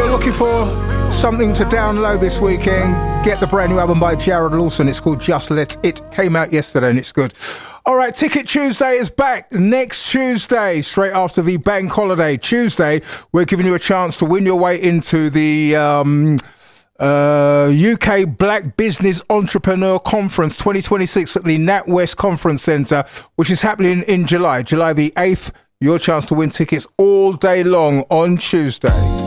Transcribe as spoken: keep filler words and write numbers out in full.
you're looking for something to download this weekend, get the brand new album by Jared Lawson. It's called Just Let It. Came out yesterday and it's good. All right, Ticket Tuesday is back next Tuesday, straight after the bank holiday. Tuesday, we're giving you a chance to win your way into the um, uh, U K Black Business Entrepreneur Conference twenty twenty-six at the NatWest Conference Centre, which is happening in July, July the eighth. Your chance to win tickets all day long on Tuesday.